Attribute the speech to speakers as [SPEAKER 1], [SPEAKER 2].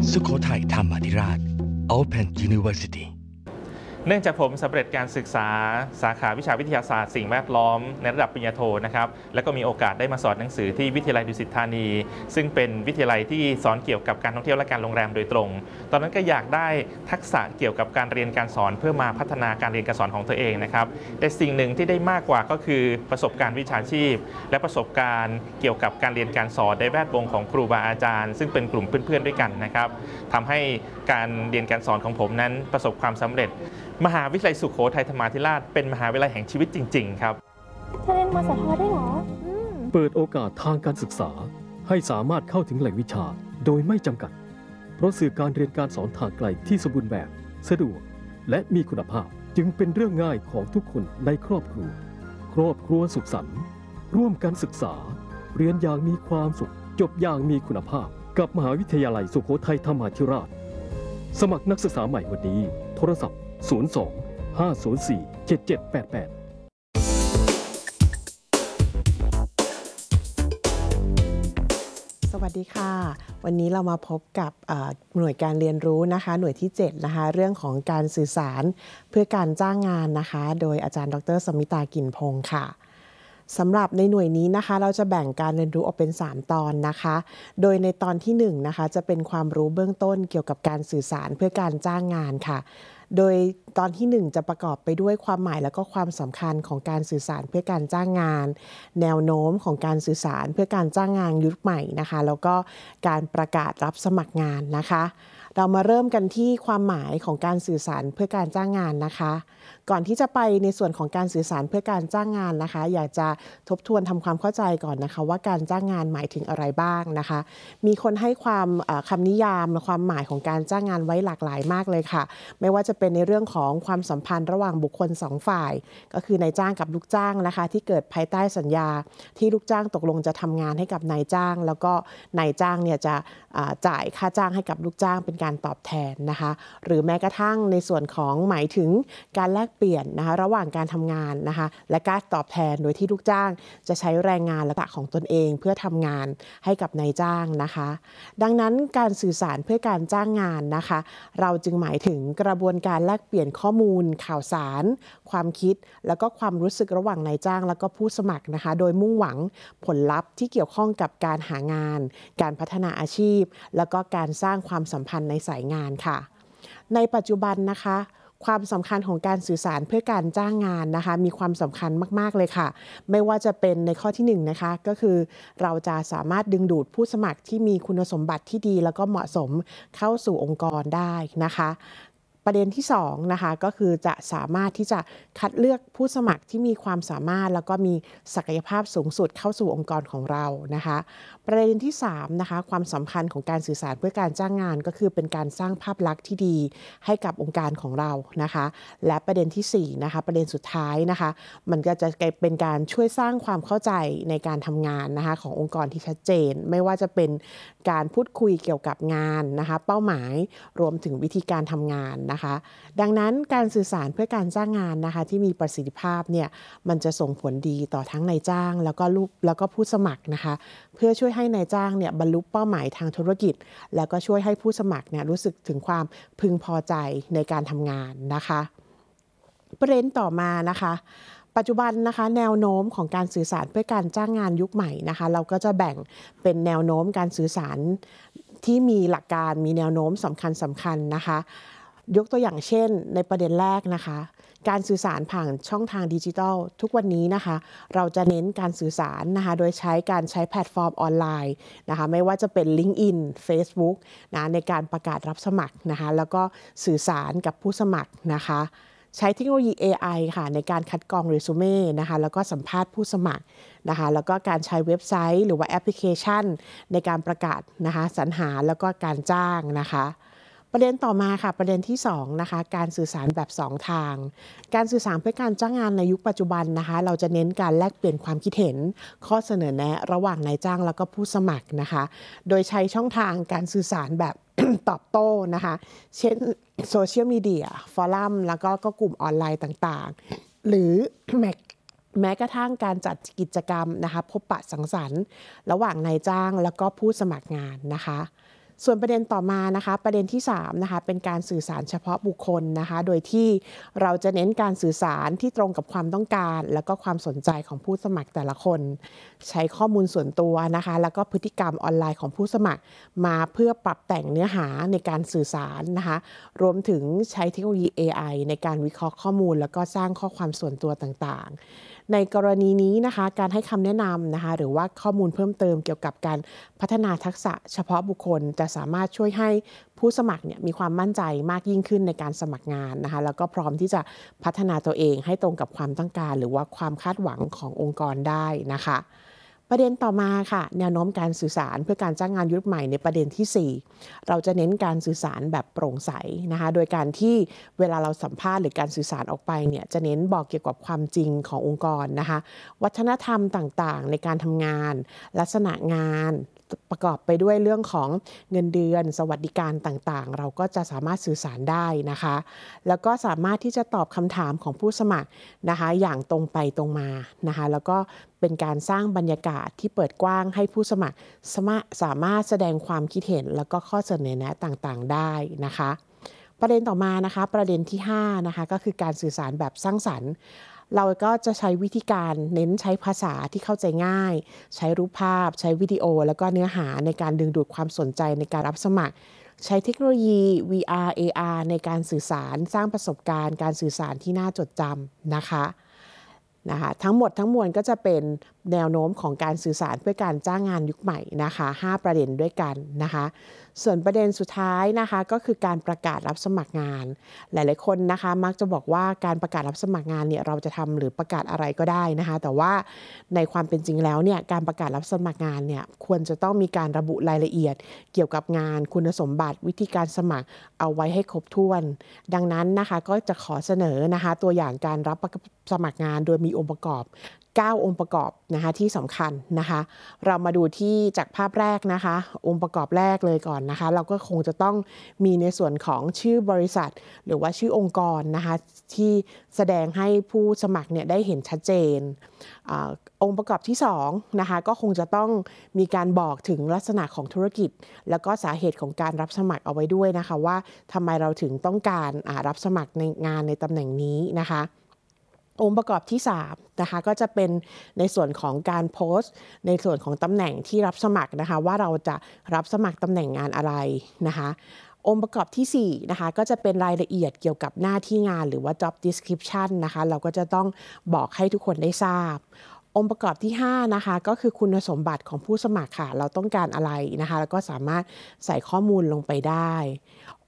[SPEAKER 1] สุโขทัยธรรมาธิราช Open University
[SPEAKER 2] เนื่องจากผมสำเร็จการศึกษาสาขาวิชาวิทยาศาสตร์สิ่งแวดล้อมในระดับปริญญาโทนะครับแล้วก็มีโอกาสได้มาสอนหนังสือที่วิทยาลัยดุสิตธานีซึ่งเป็นวิทยาลัยที่สอนเกี่ยวกับการท่องเที่ยวและการโรงแรมโดยตรงตอนนั้นก็อยากได้ทักษะเกี่ยวกับการเรียนการสอนเพื่อมาพัฒนาการเรียนการสอนของตัวเองนะครับแต่สิ่งหนึ่งที่ได้มากกว่าก็คือประสบการณ์วิชาชีพและประสบการณ์เกี่ยวกับการเรียนการสอนในแวดวงของครูบาอาจารย์ซึ่งเป็นกลุ่มเพื่อนๆด้วยกันนะครับทำให้การเรียนการสอนของผมนั้นประสบความสำเร็จมหาวิทยาลัยสุโขทัยธรรมาธิราชเป็นมหาวิทยาลัยแห่งชีวิตจริงๆครับ
[SPEAKER 3] เธอเรียนมสทได้เหรอ
[SPEAKER 4] เปิดโอกาสทางการศึกษาให้สามารถเข้าถึงแหล่งวิชาโดยไม่จำกัดเพราะสื่อการเรียนการสอนทางไกลที่สมบูรณ์แบบสะดวกและมีคุณภาพจึงเป็นเรื่องง่ายของทุกคนในครอบครัวสุขสันต์ร่วมกันศึกษาเรียนอย่างมีความสุขจบอย่างมีคุณภาพกับมหาวิทยาลัยสุโขทัยธรรมาธิราชสมัครนักศึกษาใหม่วันนี้โทรศัพท์02-504-7788
[SPEAKER 5] สวัสดีค่ะวันนี้เรามาพบกับหน่วยการเรียนรู้นะคะหน่วยที่7นะคะเรื่องของการสื่อสารเพื่อการจ้างงานนะคะโดยอาจารย์ดร.สมิตา กลิ่นพงศ์ค่ะสำหรับในหน่วยนี้นะคะเราจะแบ่งการเรียนรู้ออกเป็น3ตอนนะคะโดยในตอนที่1นะคะจะเป็นความรู้เบื้องต้นเกี่ยวกับการสื่อสารเพื่อการจ้างงานค่ะโดยตอนที่1จะประกอบไปด้วยความหมายและก็ความสำคัญของการสื่อสารเพื่อการจ้างงานแนวโน้มของการสื่อสารเพื่อการจ้างงานยุคใหม่นะคะแล้วก็การประกาศรับสมัครงานนะคะเรามาเริ่มกันที่ความหมายของการสื่อสารเพื่อการจ้างงานนะคะก่อนที่จะไปในส่วนของการสื่อสารเพื่อการจ้างงานนะคะอยากจะทบทวนทำความเข้าใจก่อนนะคะว่าการจ้างงานหมายถึงอะไรบ้างนะคะมีคนให้ความคำนิยามความหมายของการจ้างงานไว้หลากหลายมากเลยค่ะไม่ว่าจะเป็นในเรื่องของความสัมพันธ์ระหว่างบุคคล2ฝ่ายก็คือนายจ้างกับลูกจ้างนะคะที่เกิดภายใต้สัญญาที่ลูกจ้างตกลงจะทำงานให้กับนายจ้างแล้วก็นายจ้างเนี่ยจะจ่ายค่าจ้างให้กับลูกจ้างเป็นการตอบแทนนะคะหรือแม้กระทั่งในส่วนของหมายถึงการแลกเปลี่ยนนะคะระหว่างการทำงานนะคะและการตอบแทนโดยที่ลูกจ้างจะใช้แรงงานและตะของตนเองเพื่อทำงานให้กับนายจ้างนะคะดังนั้นการสื่อสารเพื่อการจ้างงานนะคะเราจึงหมายถึงกระบวนการแลกเปลี่ยนข้อมูลข่าวสารความคิดแล้วก็ความรู้สึกระหว่างนายจ้างแล้วก็ผู้สมัครนะคะโดยมุ่งหวังผลลัพธ์ที่เกี่ยวข้องกับการหางานการพัฒนาอาชีพแล้วก็การสร้างความสัมพันธ์ในสายงานค่ะในปัจจุบันนะคะความสำคัญของการสื่อสารเพื่อการจ้างงานนะคะมีความสำคัญมากๆเลยค่ะไม่ว่าจะเป็นในข้อที่1นะคะก็คือเราจะสามารถดึงดูดผู้สมัครที่มีคุณสมบัติที่ดีแล้วก็เหมาะสมเข้าสู่องค์กรได้นะคะประเด็นที่2นะคะก็คือจะสามารถที่จะคัดเลือกผู้สมัครที่มีความสามารถแล้วก็มีศักยภาพสูงสุดเข้าสู่องค์กรของเรานะคะประเด็นที่3นะคะความสำคัญของการสื่อสารเพื่อการจ้างงานก็คือเป็นการสร้างภาพลักษณ์ที่ดีให้กับองค์การของเรานะคะและประเด็นที่4นะคะประเด็นสุดท้ายนะคะมันก็จะเป็นการช่วยสร้างความเข้าใจในการทำงานนะคะขององค์กรที่ชัดเจนไม่ว่าจะเป็นการพูดคุยเกี่ยวกับงานนะคะเป้าหมายรวมถึงวิธีการทำงานนะคะดังนั้นการสื่อสารเพื่อการจ้างงานนะคะที่มีประสิทธิภาพเนี่ยมันจะส่งผลดีต่อทั้งนายจ้างแล้วก็ผู้สมัครนะคะเพื่อช่วยให้นายจ้างเนี่ยบรรลุเป้าหมายทางธุรกิจแล้วก็ช่วยให้ผู้สมัครเนี่ยรู้สึกถึงความพึงพอใจในการทำงานนะคะประเด็นต่อมานะคะปัจจุบันนะคะแนวโน้มของการสื่อสารเพื่อการจ้างงานยุคใหม่นะคะเราก็จะแบ่งเป็นแนวโน้มการสื่อสารที่มีหลักการมีแนวโน้มสำคัญนะคะยกตัวอย่างเช่นในประเด็นแรกนะคะการสื่อสารผ่านช่องทางดิจิทัลทุกวันนี้นะคะเราจะเน้นการสื่อสารนะคะโดยใช้แพลตฟอร์มออนไลน์นะคะไม่ว่าจะเป็น LinkedIn Facebook นะในการประกาศรับสมัครนะคะแล้วก็สื่อสารกับผู้สมัครนะคะใช้เทคโนโลยี AI ค่ะในการคัดกรองเรซูเม่นะคะแล้วก็สัมภาษณ์ผู้สมัครนะคะแล้วก็การใช้เว็บไซต์หรือว่าแอปพลิเคชันในการประกาศนะคะสรรหาแล้วก็การจ้างนะคะประเด็นต่อมาค่ะประเด็นที่2นะคะการสื่อสารแบบ2ทางการสื่อสารเพื่อการจ้างงานในยุคปัจจุบันนะคะเราจะเน้นการแลกเปลี่ยนความคิดเห็นข้อเสนอแนะระหว่างนายจ้างแล้วก็ผู้สมัครนะคะโดยใช้ช่องทางการสื่อสารแบบ ตอบโต้นะคะเช่นโซเชียลมีเดียฟอรัมแล้วก็กลุ่มออนไลน์ต่างๆหรือ แม้กระทั่งการจัดกิจกรรมนะคะพบปะสังสรรค์ระหว่างนายจ้างแล้วก็ผู้สมัครงานนะคะส่วนประเด็นต่อมานะคะประเด็นที่3นะคะเป็นการสื่อสารเฉพาะบุคคลนะคะโดยที่เราจะเน้นการสื่อสารที่ตรงกับความต้องการแล้วก็ความสนใจของผู้สมัครแต่ละคนใช้ข้อมูลส่วนตัวนะคะแล้วก็พฤติกรรมออนไลน์ของผู้สมัครมาเพื่อปรับแต่งเนื้อหาในการสื่อสารนะคะรวมถึงใช้เทคโนโลยี AI ในการวิเคราะห์ข้อมูลแล้วก็สร้างข้อความส่วนตัวต่างๆในกรณีนี้นะคะการให้คำแนะนำนะคะหรือว่าข้อมูลเพิ่มเติมเกี่ยวกับการพัฒนาทักษะเฉพาะบุคคลจะสามารถช่วยให้ผู้สมัครเนี่ยมีความมั่นใจมากยิ่งขึ้นในการสมัครงานนะคะแล้วก็พร้อมที่จะพัฒนาตัวเองให้ตรงกับความต้องการหรือว่าความคาดหวังขององค์กรได้นะคะประเด็นต่อมาค่ะแนวโน้มการสื่อสารเพื่อการจ้างงานยุคใหม่ในประเด็นที่4เราจะเน้นการสื่อสารแบบโปร่งใสนะคะโดยการที่เวลาเราสัมภาษณ์หรือการสื่อสารออกไปเนี่ยจะเน้นบอกเกี่ยวกับความจริงขององค์กรนะคะวัฒนธรรมต่างๆในการทำงานลักษณะงานประกอบไปด้วยเรื่องของเงินเดือนสวัสดิการต่างๆเราก็จะสามารถสื่อสารได้นะคะแล้วก็สามารถที่จะตอบคำถามของผู้สมัครนะคะอย่างตรงไปตรงมานะคะแล้วก็เป็นการสร้างบรรยากาศที่เปิดกว้างให้ผู้สมัครสามารถแสดงความคิดเห็นแล้วก็ข้อเสนอแนะต่างๆได้นะคะประเด็นต่อมานะคะประเด็นที่5นะคะก็คือการสื่อสารแบบสร้างสรรค์เราก็จะใช้วิธีการเน้นใช้ภาษาที่เข้าใจง่ายใช้รูปภาพใช้วิดีโอแล้วก็เนื้อหาในการดึงดูดความสนใจในการรับสมัครใช้เทคโนโลยี VR AR ในการสื่อสารสร้างประสบการณ์การสื่อสารที่น่าจดจำนะคะทั้งหมดทั้งมวลก็จะเป็นแนวโน้มของการสื่อสารเพื่อการจ้างงานยุคใหม่นะคะ5ประเด็นด้วยกันนะคะส่วนประเด็นสุดท้ายนะคะก็คือการประกาศรับสมัครงานหลายๆคนนะคะมักจะบอกว่าการประกาศรับสมัครงานเนี่ยเราจะทำหรือประกาศอะไรก็ได้นะคะแต่ว่าในความเป็นจริงแล้วเนี่ยการประกาศรับสมัครงานเนี่ยควรจะต้องมีการระบุรายละเอียดเกี่ยวกับงานคุณสมบัติวิธีการสมัครเอาไว้ให้ครบถ้วนดังนั้นนะคะก็จะขอเสนอนะคะตัวอย่างการรับสมัครงานโดยมีองค์ประกอบ9 องค์ประกอบนะคะที่สำคัญนะคะเรามาดูที่จากภาพแรกนะคะองค์ประกอบแรกเลยก่อนนะคะเราก็คงจะต้องมีในส่วนของชื่อบริษัทหรือว่าชื่อองค์กรนะคะที่แสดงให้ผู้สมัครเนี่ยได้เห็นชัดเจนองค์ประกอบที่2นะคะก็คงจะต้องมีการบอกถึงลักษณะของธุรกิจแล้วก็สาเหตุของการรับสมัครเอาไว้ด้วยนะคะว่าทำไมเราถึงต้องการรับสมัครในงานในตำแหน่งนี้นะคะองค์ประกอบที่3นะคะก็จะเป็นในส่วนของการโพสต์ในส่วนของตำแหน่งที่รับสมัครนะคะว่าเราจะรับสมัครตำแหน่งงานอะไรนะคะองค์ประกอบที่4นะคะก็จะเป็นรายละเอียดเกี่ยวกับหน้าที่งานหรือว่า job description นะคะเราก็จะต้องบอกให้ทุกคนได้ทราบองค์ประกอบที่5นะคะก็คือคุณสมบัติของผู้สมัครค่ะเราต้องการอะไรนะคะแล้วก็สามารถใส่ข้อมูลลงไปได้